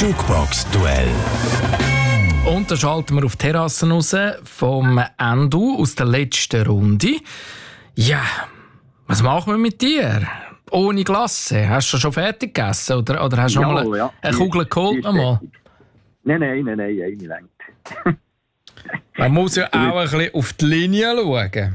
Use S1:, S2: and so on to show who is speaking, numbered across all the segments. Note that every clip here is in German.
S1: Jukebox-Duell.
S2: Und da schalten wir auf die Terrasse raus vom Endu aus der letzten Runde. Ja, was machen wir mit dir? Ohne Glasse. Hast du schon fertig gegessen? Oder hast du noch mal eine Kugel geholt?
S3: Nein, eine längt.
S2: Man muss ja auch ein bisschen auf die Linie schauen.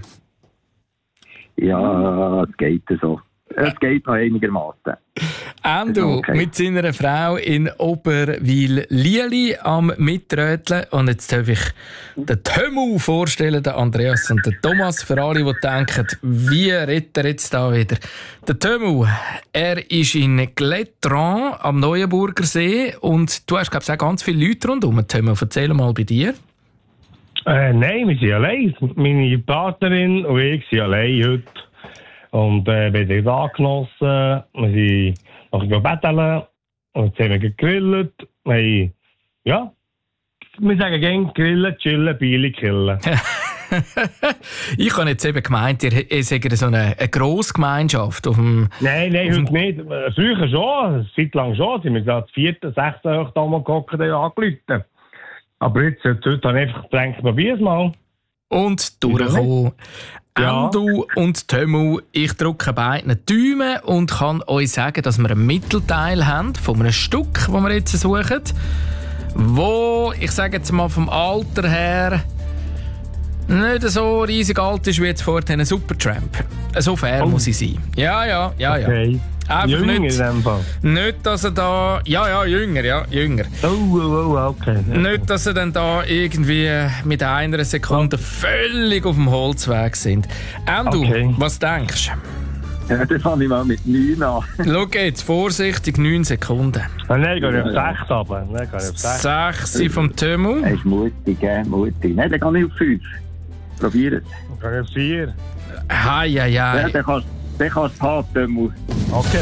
S3: Ja, es geht so. Es geht noch einigermaßen.
S2: Endu mit seiner Frau in Oberwil-Lieli am Mitröteln. Und jetzt darf ich den Tömu vorstellen, den Andreas und den Thomas. Für alle, die denken, wie redet er jetzt da wieder? Der Tömu, er ist in Gletran am Neuenburger See. Und du hast, glaube ich, auch ganz viele Leute rundherum. Tömu, erzähl mal bei dir.
S4: Nein, wir sind allein. Meine Partnerin und ich sind allein heute. Und wir haben uns angenossen. Wir sind noch betteln. Und jetzt haben wir gegrillt. Wir sagen gerne grillen, chillen, Biele killen.
S2: Ich habe jetzt eben gemeint, ihr seid so eine Grossgemeinschaft auf dem...
S4: Nein, heute nicht. Früher schon, eine Zeit lang schon. Sind wir gerade 4., 6. Oktober gehockt und angerufen. Aber jetzt, heute habe ich einfach gedacht, probier's mal.
S2: Und durchkommen. Ja. Endu und Tömu, ich drücke beiden Daumen und kann euch sagen, dass wir einen Mittelteil haben von einem Stück, das wir jetzt suchen, wo, ich sage jetzt mal vom Alter her, nicht so riesig alt ist wie jetzt vorhin ein Supertramp. So fair muss ich sein. Ja.
S4: Okay.
S2: Einfach
S4: jünger
S2: nicht,
S4: in dem Fall.
S2: Nicht, dass er da... Ja, jünger.
S4: Okay.
S2: Nicht, dass er dann da irgendwie mit einer Sekunde völlig auf dem Holzweg sind. Endu, was denkst du?
S3: Ja, das fange ich mal mit 9 an.
S2: Schau jetzt, vorsichtig, 9 Sekunden.
S4: Nein, gehe ich auf 6 runter.
S2: 6 vom Tömu.
S3: Er ist mutig. Nein, dann gehe ich auf 5. Probier es.
S4: Dann gehe ich auf 4.
S2: Ja,
S3: dann kannst du es haben, Tömu.
S4: Okay,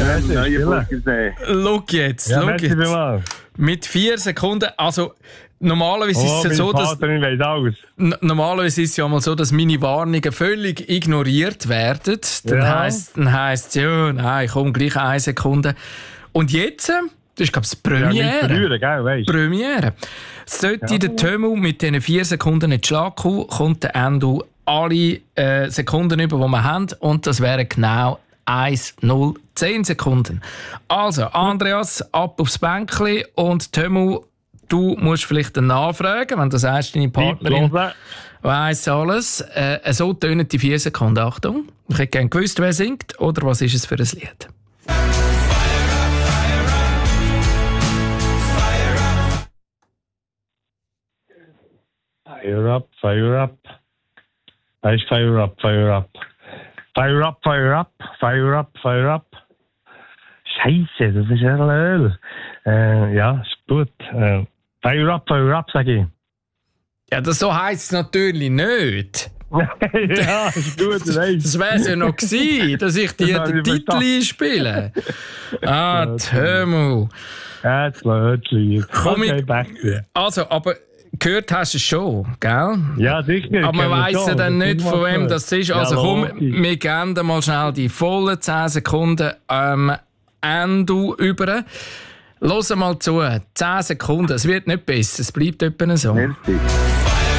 S2: Schau jetzt. Mit 4 Sekunden, also normalerweise ist es so, dass... Normalerweise ist es ja mal so, dass meine Warnungen völlig ignoriert werden. Dann heisst es, ja, nein, komm, gleich 1 Sekunde. Und jetzt, das ist, glaube ich, das Premiere. Sollte der Tömu mit diesen 4 Sekunden nicht Schlag kommen, kommt der Endu alle Sekunden über, die wir haben. Und das wären genau 10 Sekunden. Also, Andreas, ab aufs Bänkli und Tömu, du musst vielleicht nachfragen, wenn du sagst, deine Partnerin weiss alles. So tönen die 4 Sekunden. Achtung, ich hätte gerne gewusst, wer singt oder was ist es für ein Lied.
S4: Fire up. Fire up. Fire up. Scheiße, das ist ja Öl. Ja, ist gut. Fire up, sag ich.
S2: Ja, das so heisst es natürlich nicht.
S4: Ja, ist gut.
S2: Das wäre es ja noch gewesen, dass ich dir den Titel einspiele. Tömu.
S4: Das Lied.
S2: Okay, also, aber gehört hast du es schon, gell?
S4: Ja, sicher.
S2: Aber man weiss ja dann nicht, von wem das ist. Also komm, wir geben mal schnell die vollen 10 Sekunden Endu über. Hör mal zu, 10 Sekunden, es wird nicht besser, es bleibt etwa so.
S3: Merci.